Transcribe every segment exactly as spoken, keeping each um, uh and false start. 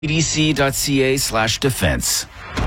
E D C dot C A slash defense.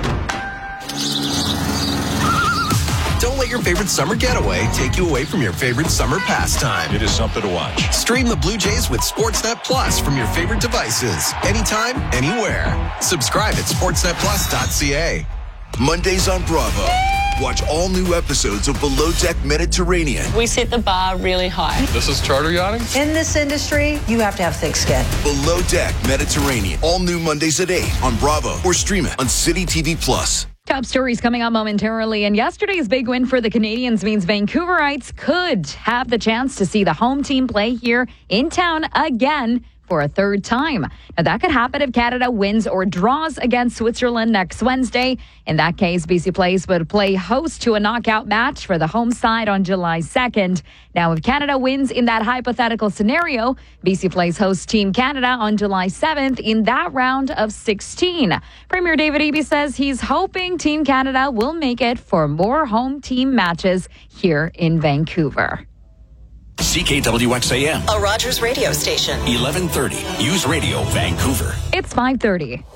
Don't let your favorite summer getaway take you away from your favorite summer pastime. It is something to watch. Stream the Blue Jays with Sportsnet Plus from your favorite devices. Anytime, anywhere. Subscribe at sportsnet plus dot c a. Mondays on Bravo. Watch all new episodes of Below Deck Mediterranean. We set the bar really high. This is charter yachting? In this industry, you have to have thick skin. Below Deck Mediterranean. All new Mondays at eight on Bravo or stream it on City T V Plus. Top stories coming up momentarily. And yesterday's big win for the Canadians means Vancouverites could have the chance to see the home team play here in town again for a third time. Now, that could happen if Canada wins or draws against Switzerland next Wednesday. In that case, B C Place would play host to a knockout match for the home side on July second. Now, if Canada wins in that hypothetical scenario, B C Place hosts Team Canada on July seventh in that round of sixteen. Premier David Eby says he's hoping Team Canada will make it for more home team matches here in Vancouver. C K W X A M, a Rogers radio station. eleven thirty, News Radio, Vancouver. It's five thirty.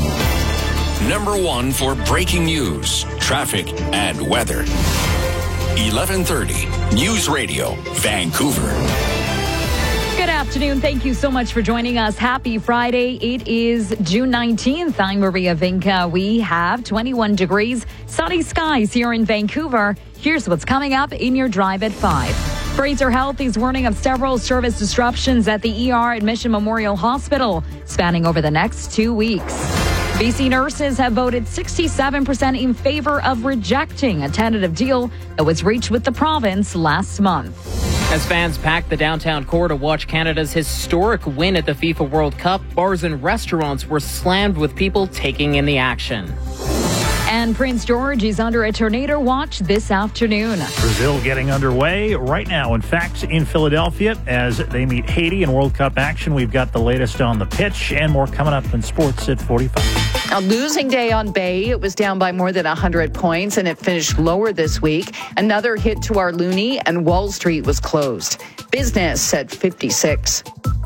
Number one for breaking news, traffic, and weather. eleven thirty, News Radio, Vancouver. Good afternoon. Thank you so much for joining us. Happy Friday. It is June nineteenth. I'm Maria Vinca. We have twenty-one degrees, sunny skies here in Vancouver. Here's what's coming up in your drive at five. Fraser Health is warning of several service disruptions at the E R at Mission Memorial Hospital, spanning over the next two weeks. B C nurses have voted sixty-seven percent in favor of rejecting a tentative deal that was reached with the province last month. As fans packed the downtown core to watch Canada's historic win at the FIFA World Cup, bars and restaurants were slammed with people taking in the action. And Prince George is under a tornado watch this afternoon. Brazil getting underway right now. In fact, in Philadelphia, as they meet Haiti in World Cup action, we've got the latest on the pitch and more coming up in sports at forty-five. A losing day on Bay. It was down by more than one hundred points, and it finished lower this week. Another hit to our loonie, and Wall Street was closed. Business at fifty-six.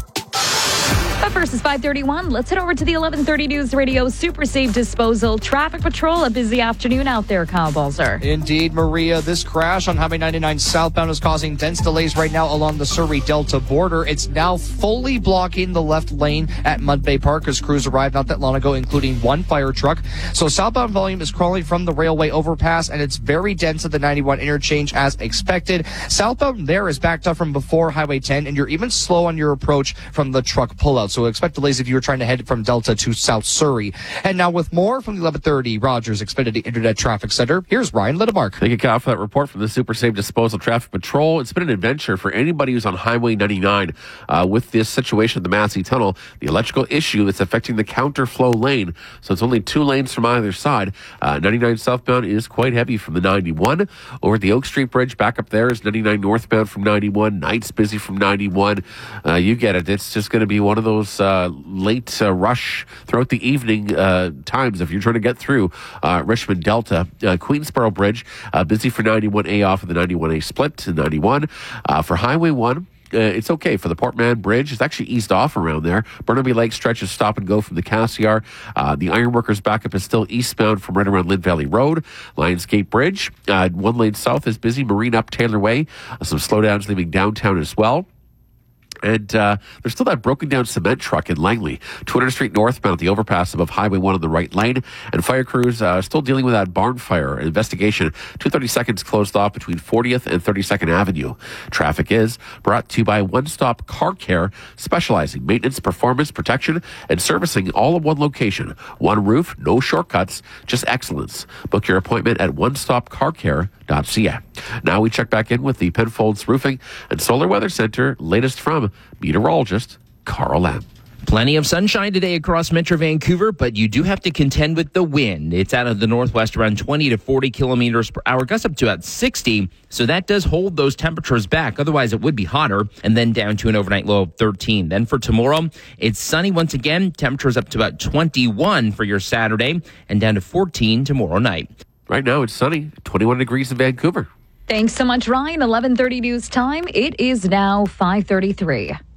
But first is five thirty-one. Let's head over to the eleven thirty News Radio Super Safe Disposal Traffic Patrol. A busy afternoon out there, Kyle Balzer. Indeed, Maria. This crash on Highway ninety-nine southbound is causing dense delays right now along the Surrey-Delta border. It's now fully blocking the left lane at Mud Bay Park as crews arrived not that long ago, including one fire truck. So southbound volume is crawling from the railway overpass, and it's very dense at the ninety-one interchange as expected. Southbound there is backed up from before Highway ten, and you're even slow on your approach from the truck pullout. So expect delays if you were trying to head from Delta to South Surrey. And now with more from the eleven thirty Rogers Xfinity Internet Traffic Center, here's Ryan Littemark. Thank you, Kyle, for that report from the Super Safe Disposal Traffic Patrol. It's been an adventure for anybody who's on Highway ninety-nine uh, with this situation at the Massey Tunnel. The electrical issue that's affecting the counterflow lane. So it's only two lanes from either side. Uh, ninety-nine southbound is quite heavy from the ninety-one. Over at the Oak Street Bridge, back up there is ninety-nine northbound from ninety-one. Night's busy from ninety-one. Uh, you get it. It's just going to be one of those uh, late uh, rush throughout the evening uh, times if you're trying to get through uh, Richmond Delta. Uh, Queensboro Bridge, uh, busy for ninety-one A off of the ninety-one A split to ninety-one. Uh, for Highway one, Uh, it's okay for the Portman Bridge. It's actually eased off around there. Burnaby Lake stretches stop and go from the Cassiar. Uh, the Ironworkers backup is still eastbound from right around Lynn Valley Road. Lionsgate Bridge, uh, one lane south is busy. Marine up Taylor Way. Uh, some slowdowns leaving downtown as well. And uh, there's still that broken down cement truck in Langley. two hundred Street northbound at the overpass above Highway one on the right lane. And fire crews uh, still dealing with that barn fire investigation. two thirty-seconds closed off between fortieth and thirty-second Avenue. Traffic is brought to you by One Stop Car Care, specializing maintenance, performance, protection, and servicing all in one location. One roof, no shortcuts, just excellence. Book your appointment at one stop car care dot c a. Now we check back in with the Penfolds Roofing and Solar Weather Center. Latest from meteorologist Carl Lamb. Plenty of sunshine today across Metro Vancouver, but you do have to contend with the wind. It's out of the northwest around twenty to forty kilometers per hour, gusts up to about sixty. So that does hold those temperatures back. Otherwise, it would be hotter, and then down to an overnight low of thirteen. Then for tomorrow, it's sunny once again. Temperatures up to about twenty-one for your Saturday, and down to fourteen tomorrow night. Right now, it's sunny, twenty-one degrees in Vancouver. Thanks so much, Ryan. eleven thirty news time. It is now five thirty-three.